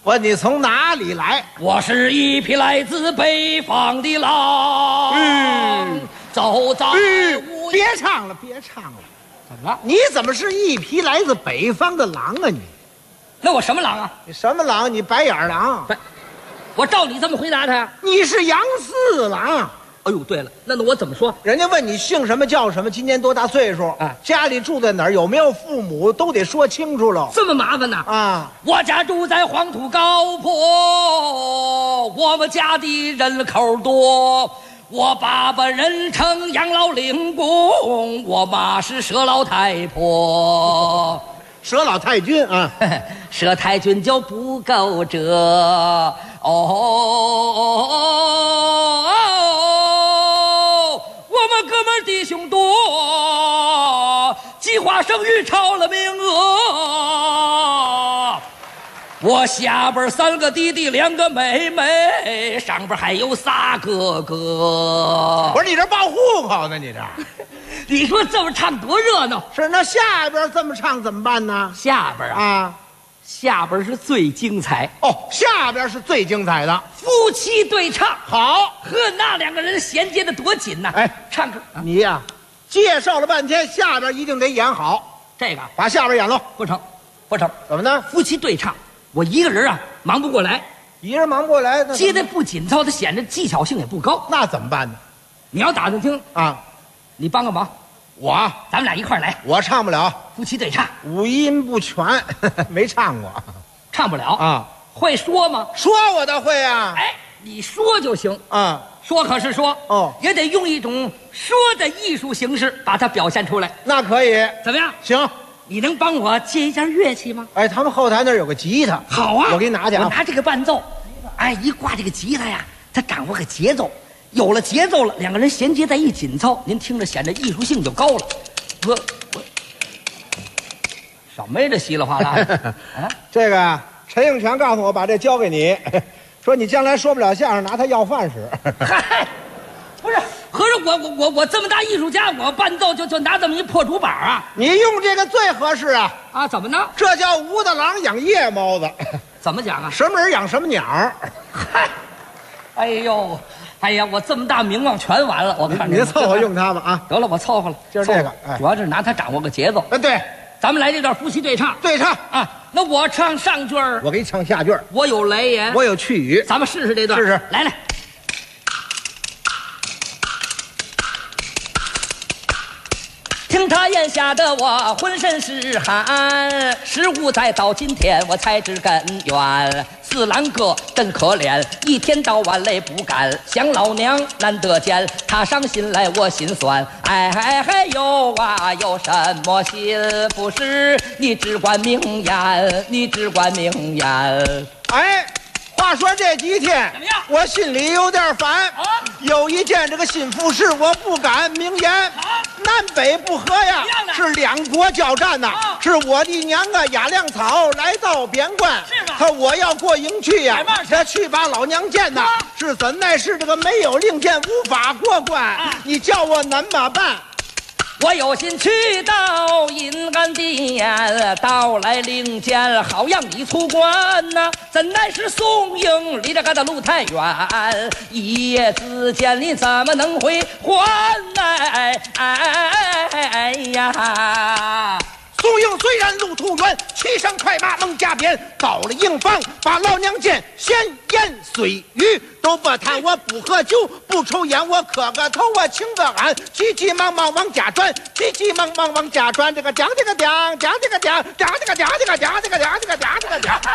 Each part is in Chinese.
问你从哪里来？ 我是一匹来自北方的狼。走在无别唱了，别唱了。 怎么了？ 你怎么是一匹来自北方的狼啊你？ 那我什么狼啊？ 你什么狼？你白眼狼。 我照你这么回答他呀？ 你是杨四郎。 哎呦，对了，那我怎么说？ 人家问你姓什么叫什么，今年多大岁数，家里住在哪儿，有没有父母，都得说清楚了。 这么麻烦呢？ 啊， 我家住在黄土高坡，我们家的人口多。我爸爸人称杨老令公，我妈是佘老太婆。 佘老太君啊， 佘太君就不够这我们哥们弟兄多，计划生育超了名额。我下边3个弟弟2个妹妹，上边还有仨哥哥。 不是你这报户口呢？你这， 你说这么唱多热闹？ 是那下边这么唱怎么办呢？ 下边啊，下边是最精彩哦，下边是最精彩的夫妻对唱。 好， 和那2个人衔接的多紧呐！ 哎， 唱歌， 你呀，介绍了半天，下边一定得演好。 这个把下边演喽。 不成，不成， 怎么呢？ 夫妻对唱，我一个人啊忙不过来， 一人忙不过来， 接的不紧凑，它显得技巧性也不高。 那怎么办呢？ 你要打算听啊， 你帮个忙，咱们俩一块来。 我唱不了， 夫妻对唱， 五音不全，没唱过， 唱不了啊。 会说吗？ 说我倒会啊。 哎，你说就行啊。 说可是说哦， 也得用一种说的艺术形式把它表现出来。 那可以， 怎么样？ 行。 你能帮我借一件乐器吗？ 哎，他们后台那儿有个吉他。 好啊， 我给你拿去啊。 我拿这个伴奏，哎，一挂这个吉他呀，它掌握个节奏，有了节奏了，2个人衔接在一紧凑，您听着显得艺术性就高了。我什么呀？这稀里哗啦的啊！ 这个陈应全告诉我把这交给你，说你将来说不了相声，拿它要饭使。 嗨，不是。合着我这么大艺术家，我伴奏就拿这么一破竹板啊！ 你用这个最合适啊！ 啊，怎么呢？ 这叫武大郎养夜猫子。 怎么讲啊？ 什么人养什么鸟？ 嗨，哎呦，哎呀，我这么大名望全完了。我看你凑合用它吧啊！ 得了，我凑合了， 就是这个， 主要是拿它掌握个节奏。 对， 咱们来这段夫妻对唱。 对唱啊，那我唱上句儿， 我给你唱下句儿。 我有来言， 我有去语， 咱们试试这段。 试试， 来。听他言下的我浑身是汗，事物再到今天我才知根源。四郎哥真可怜，一天到晚累不干，想老娘难得见，他伤心来我心酸。哎呦啊，有什么心不是你只管明言，你只管明言。 哎。话说这几天怎么样？ 我心里有点烦有一件这个心腹事，我不敢明言南北不和呀，是2国交战呐是我的娘啊压粮草来到边关，他我要过营去呀，这去把老娘见呐是怎奈是这个没有令箭无法过关你叫我怎么办？ 我有心去到阴安殿，到来领见，好让你出关呐、怎奈是宋营离这个的路太远，一夜之间你怎么能回还？哎呀！ 宋营虽然路途远，骑上快马猛加鞭，到了营房把老娘见，闲言碎语都不谈，我不喝酒不抽烟，我磕个头我请个安，急急忙忙往家转，急急忙忙往家转，这个讲这个讲，讲这个讲，讲这个讲这个讲这个讲这个讲这个讲。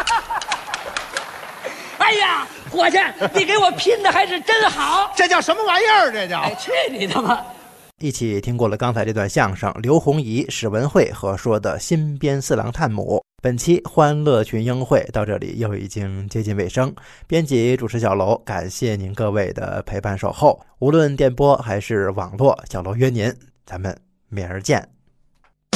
哎呀，伙计，你给我拼的还是真好， 这叫什么玩意儿？这叫去你的吧！ 一起听过了刚才这段相声，刘洪怡、史文慧和说的新编四郎探母。本期欢乐群英会到这里又已经接近尾声，编辑主持小楼，感谢您各位的陪伴守候，无论电波还是网络，小楼约您，咱们明儿见。